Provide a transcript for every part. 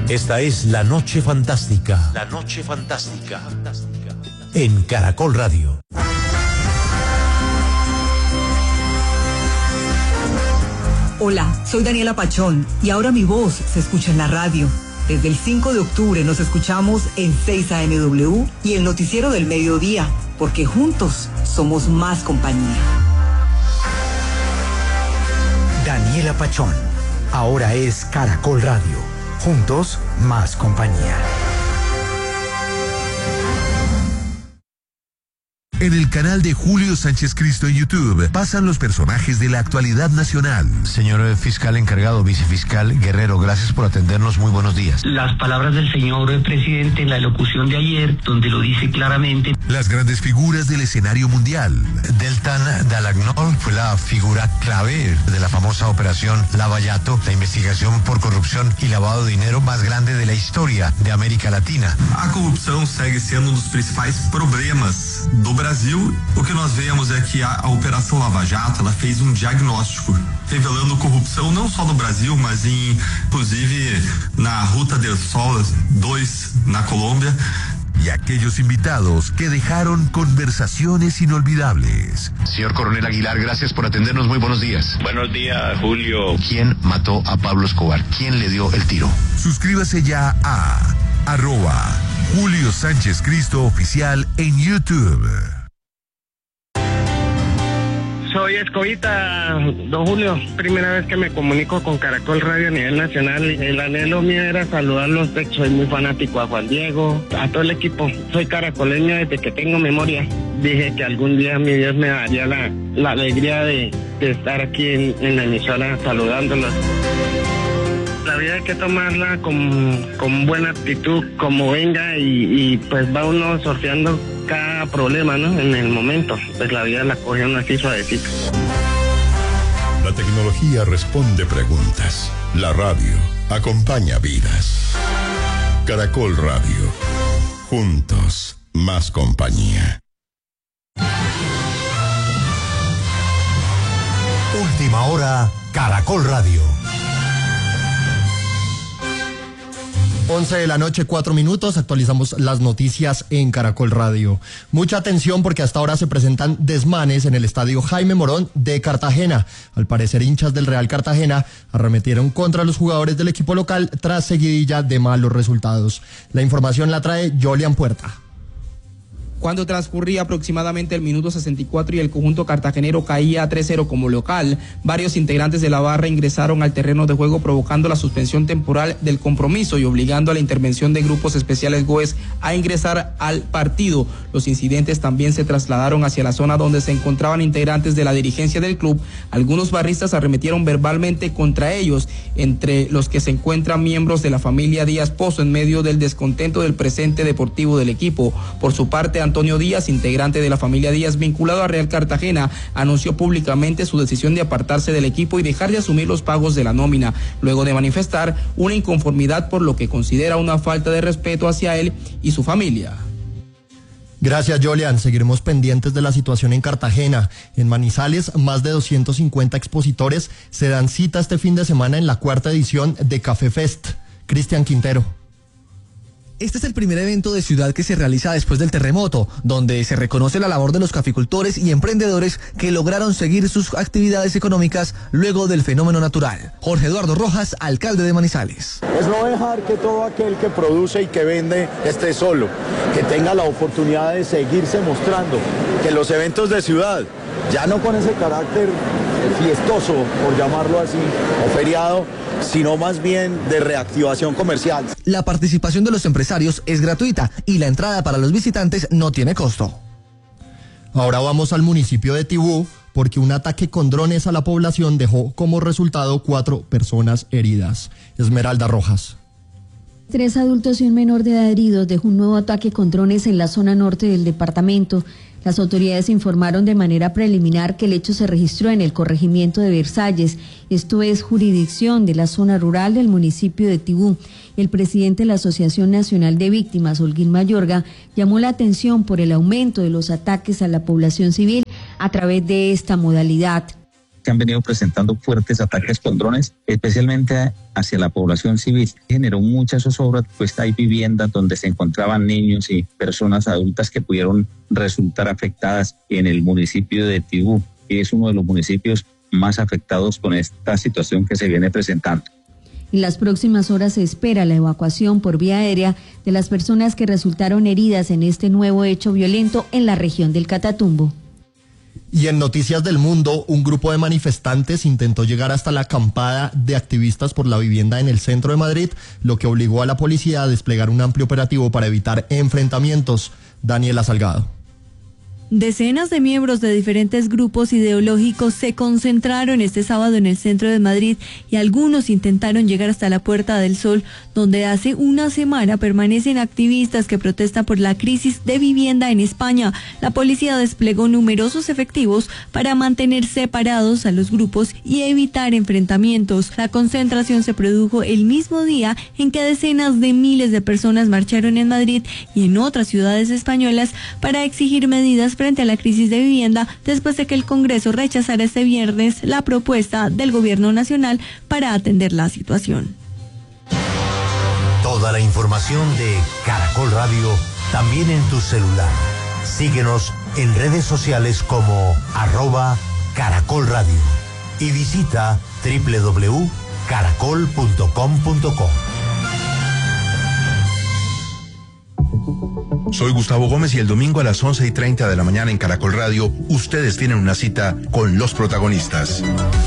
Esta es La Noche Fantástica. La Noche Fantástica. En Caracol Radio. Hola, soy Daniela Pachón y ahora mi voz se escucha en la radio. Desde el 5 de octubre nos escuchamos en 6 AMW y el noticiero del mediodía, porque juntos somos más compañía. Daniela Pachón, ahora es Caracol Radio. Juntos, más compañía. En el canal de Julio Sánchez Cristo en YouTube pasan los personajes de la actualidad nacional. Señor fiscal encargado, vicefiscal Guerrero, gracias por atendernos. Muy buenos días. Las palabras del señor presidente en la locución de ayer, donde lo dice claramente. Las grandes figuras del escenario mundial. Deltan Dall'Agnol fue la figura clave de la famosa operación Lava Jato, la investigación por corrupción y lavado de dinero más grande de la historia de América Latina. A corrupção segue sendo dos principais problemas do Brasil. O que nós vemos é que a Operação Lava Jato, ela fez diagnóstico revelando corrupção não só no Brasil, mas inclusive na Ruta del Sol 2 na Colômbia. Y aquellos invitados que dejaron conversaciones inolvidables. Señor Coronel Aguilar, gracias por atendernos. Muy buenos días. Buenos días, Julio. ¿Quién mató a Pablo Escobar? ¿Quién le dio el tiro? Suscríbase ya a @Julio Sánchez Cristo Oficial en YouTube. Soy Escobita, don Julio. Primera vez que me comunico con Caracol Radio a nivel nacional. El anhelo mío era saludarlos. Soy muy fanático a Juan Diego, a todo el equipo. Soy caracoleño desde que tengo memoria. Dije que algún día mi Dios me daría la alegría de estar aquí en la emisora saludándolos. La vida hay que tomarla con buena actitud, como venga, y pues va uno sorteando cada problema, ¿no? En el momento, pues la vida la coge uno así suavecito. La tecnología responde preguntas. La radio acompaña vidas. Caracol Radio. Juntos, más compañía. Última hora, Caracol Radio. 11 de la noche, 4 minutos, actualizamos las noticias en Caracol Radio. Mucha atención porque hasta ahora se presentan desmanes en el estadio Jaime Morón de Cartagena. Al parecer, hinchas del Real Cartagena arremetieron contra los jugadores del equipo local tras seguidilla de malos resultados. La información la trae Jolian Puerta. Cuando transcurría aproximadamente el minuto 64 y el conjunto cartagenero caía 3-0 como local, varios integrantes de la barra ingresaron al terreno de juego provocando la suspensión temporal del compromiso y obligando a la intervención de grupos especiales GOES a ingresar al partido. Los incidentes también se trasladaron hacia la zona donde se encontraban integrantes de la dirigencia del club. Algunos barristas arremetieron verbalmente contra ellos, entre los que se encuentran miembros de la familia Díaz Pozo en medio del descontento del presente deportivo del equipo. Por su parte, Antonio Díaz, integrante de la familia Díaz vinculado a Real Cartagena, anunció públicamente su decisión de apartarse del equipo y dejar de asumir los pagos de la nómina, luego de manifestar una inconformidad por lo que considera una falta de respeto hacia él y su familia. Gracias, Jolian. Seguiremos pendientes de la situación en Cartagena. En Manizales, más de 250 expositores se dan cita este fin de semana en la 4ª edición de Café Fest. Cristian Quintero. Este es el primer evento de ciudad que se realiza después del terremoto, donde se reconoce la labor de los caficultores y emprendedores que lograron seguir sus actividades económicas luego del fenómeno natural. Jorge Eduardo Rojas, alcalde de Manizales. Es no dejar que todo aquel que produce y que vende esté solo, que tenga la oportunidad de seguirse mostrando, que los eventos de ciudad, ya no con ese carácter fiestoso, por llamarlo así, o feriado, sino más bien de reactivación comercial. La participación de los empresarios es gratuita y la entrada para los visitantes no tiene costo. Ahora vamos al municipio de Tibú, porque un ataque con drones a la población dejó como resultado 4 personas heridas. Esmeralda Rojas. 3 adultos y un menor de edad heridos dejó un nuevo ataque con drones en la zona norte del departamento. Las autoridades informaron de manera preliminar que el hecho se registró en el corregimiento de Versalles, esto es jurisdicción de la zona rural del municipio de Tibú. El presidente de la Asociación Nacional de Víctimas, Holguín Mayorga, llamó la atención por el aumento de los ataques a la población civil a través de esta modalidad. Se han venido presentando fuertes ataques con drones, especialmente hacia la población civil. Generó mucha zozobra, pues hay viviendas donde se encontraban niños y personas adultas que pudieron resultar afectadas en el municipio de Tibú, que es uno de los municipios más afectados con esta situación que se viene presentando. En las próximas horas se espera la evacuación por vía aérea de las personas que resultaron heridas en este nuevo hecho violento en la región del Catatumbo. Y en Noticias del Mundo, un grupo de manifestantes intentó llegar hasta la acampada de activistas por la vivienda en el centro de Madrid, lo que obligó a la policía a desplegar un amplio operativo para evitar enfrentamientos. Daniela Salgado. Decenas de miembros de diferentes grupos ideológicos se concentraron este sábado en el centro de Madrid y algunos intentaron llegar hasta la Puerta del Sol, donde hace una semana permanecen activistas que protestan por la crisis de vivienda en España. La policía desplegó numerosos efectivos para mantener separados a los grupos y evitar enfrentamientos. La concentración se produjo el mismo día en que decenas de miles de personas marcharon en Madrid y en otras ciudades españolas para exigir medidas frente a la crisis de vivienda después de que el Congreso rechazara este viernes la propuesta del Gobierno Nacional para atender la situación. Toda la información de Caracol Radio también en tu celular. Síguenos en redes sociales como @Caracol Radio y visita www.caracol.com.co. Soy Gustavo Gómez y el domingo a las 11:30 de la mañana en Caracol Radio, ustedes tienen una cita con los protagonistas.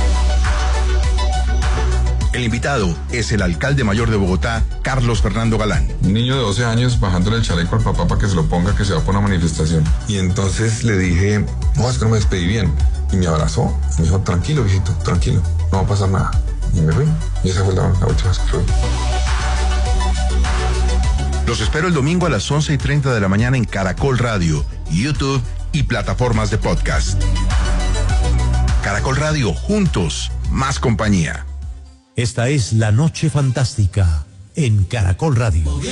El invitado es el alcalde mayor de Bogotá, Carlos Fernando Galán. Un niño de 12 años bajándole el chaleco al papá para que se lo ponga, que se va por una manifestación. Y entonces le dije, no, es que no me despedí bien. Y me abrazó, me dijo, tranquilo, viejito, tranquilo, no va a pasar nada. Y me fui. Y esa fue la última vez que fui. Los espero el domingo a las 11:30 de la mañana en Caracol Radio, YouTube y plataformas de podcast. Caracol Radio, juntos, más compañía. Esta es La Noche Fantástica en Caracol Radio.